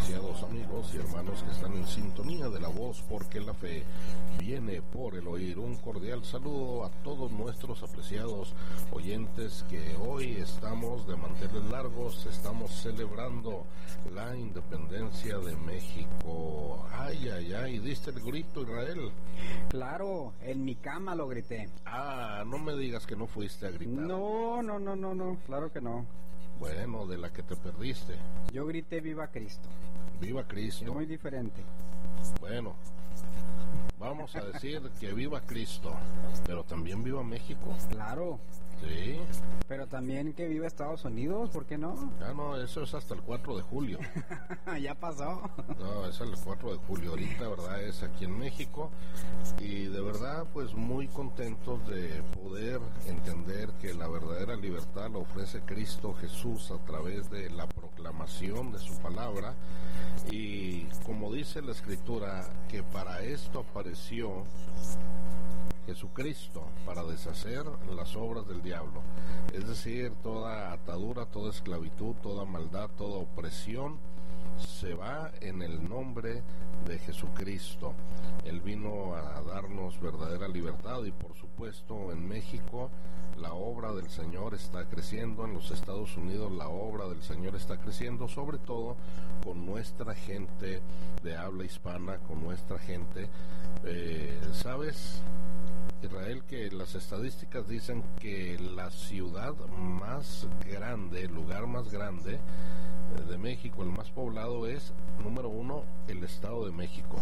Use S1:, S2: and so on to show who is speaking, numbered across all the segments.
S1: apreciados amigos y hermanos que están en sintonía de la voz, porque la fe viene por el oír. Un cordial saludo a todos nuestros apreciados oyentes que hoy estamos de manteles largos, estamos celebrando la independencia de México. Ay, ay, ay, ¿diste el grito, Israel?
S2: Claro, en mi cama lo grité.
S1: Ah, no me digas que no fuiste a gritar.
S2: No, claro que no.
S1: Bueno, de la que te perdiste.
S2: Yo grité Viva Cristo.
S1: Viva Cristo.
S2: Es muy diferente.
S1: Bueno, vamos a decir que viva Cristo, pero también viva México.
S2: Claro.
S1: Sí.
S2: Pero también que viva Estados Unidos, ¿por qué no?
S1: Ah, no, eso es hasta el 4 de julio.
S2: Ya pasó.
S1: No, es el 4 de julio. Ahorita, verdad, es aquí en México. Y de verdad, pues muy contentos de poder entender que la verdadera libertad la ofrece Cristo Jesús a través de la proclamación de su palabra. Y como dice la Escritura, que para esto apareció Jesucristo, para deshacer las obras del diablo, es decir, toda atadura, toda esclavitud, toda maldad, toda opresión se va en el nombre de Jesucristo. Él vino a darnos verdadera libertad y por supuesto en México la obra del Señor está creciendo, en los Estados Unidos la obra del Señor está creciendo, sobre todo con nuestra gente de habla hispana, con nuestra gente. ¿Sabes, Israel, que las estadísticas dicen que la ciudad más grande, el lugar más grande de México, el más poblado es, número 1, el Estado de México.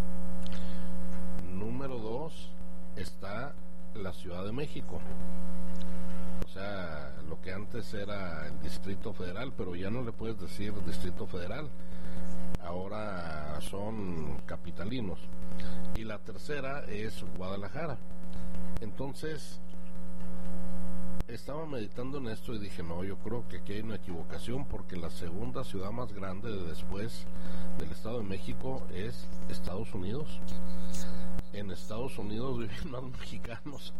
S1: Número 2, está la Ciudad de México. O sea, lo que antes era el Distrito Federal, pero ya no le puedes decir Distrito Federal. Ahora son capitalinos. Y la tercera es Guadalajara. Entonces, estaba meditando en esto y dije, no, yo creo que aquí hay una equivocación, porque la segunda ciudad más grande después del Estado de México es Estados Unidos. En Estados Unidos viven más mexicanos.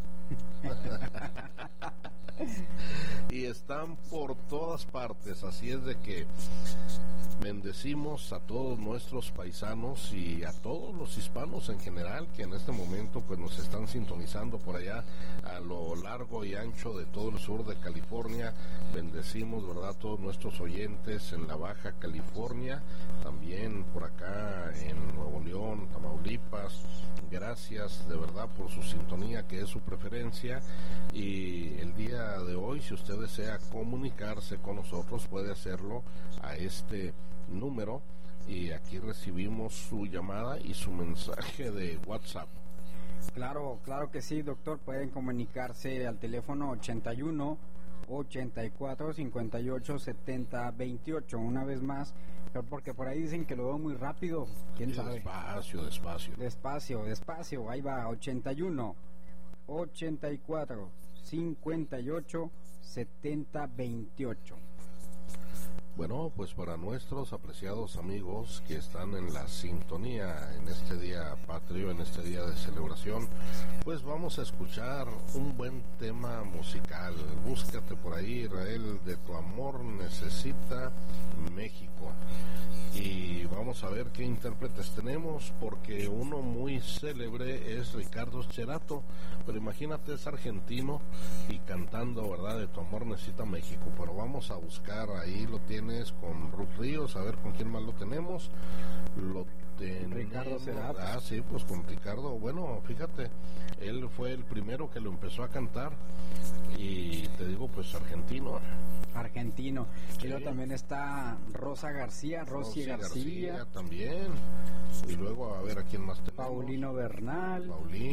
S1: Y están por todas partes, así es de que bendecimos a todos nuestros paisanos y a todos los hispanos en general que en este momento pues nos están sintonizando por allá a lo largo y ancho de todo el sur de California. Bendecimos, verdad, a todos nuestros oyentes en la Baja California, también por acá en Nuevo León, Tamaulipas. Gracias de verdad por su sintonía, que es su preferencia. Y el día de hoy, si usted desea comunicarse con nosotros, puede hacerlo a este número y aquí recibimos su llamada y su mensaje de WhatsApp.
S2: Claro que sí, doctor. Pueden comunicarse al teléfono 81 84 58 70 28. Una vez más, porque por ahí dicen que lo veo muy rápido. ¿Quién sabe? Despacio. Ahí va, 81 84 58 70 28.
S1: Bueno, pues para nuestros apreciados amigos que están en la sintonía en este día patrio, en este día de celebración, pues vamos a escuchar un buen tema musical. Búscate por ahí, Israel, de Tu Amor Necesita México. Y vamos a ver qué intérpretes tenemos, porque uno muy célebre es Ricardo Scherato, pero imagínate, es argentino y cantando, ¿verdad?, de Tu Amor Necesita México. Pero vamos a buscar, ahí lo tienes con Ruth Ríos, a ver con quién más lo tenemos.
S2: Ricardo Scherato.
S1: Ah, sí, pues con Ricardo. Bueno, fíjate, él fue el primero que lo empezó a cantar y te digo, pues argentino.
S2: Sí. Y luego también está Rosy García
S1: también. Y luego a ver a quién más tenemos.
S2: Paulino Bernal.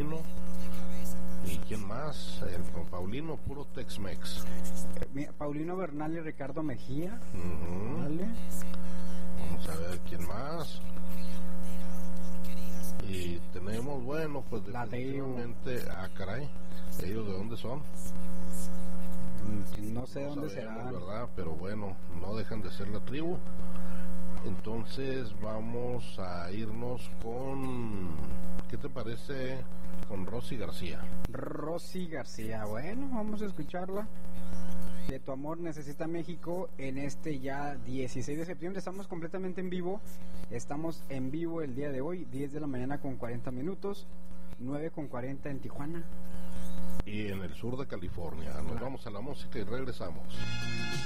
S1: ¿Y quién más? Paulino, puro Tex-Mex.
S2: Paulino Bernal y Ricardo Mejía.
S1: Vale. Vamos a ver quién más. Y tenemos, bueno, pues definitivamente, caray, ¿ellos de dónde son?
S2: No sé dónde serán,
S1: ¿verdad? Pero bueno, no dejan de ser la tribu. Entonces vamos a irnos con, ¿qué te parece? Con Rosy García.
S2: Bueno, vamos a escucharla. de Tu Amor Necesita México en este ya 16 de septiembre. Estamos completamente en vivo. Estamos en vivo el día de hoy, 10 de la mañana con 40 minutos, 9 con 40 en Tijuana.
S1: Y en el sur de California. Nos vamos a la música y regresamos.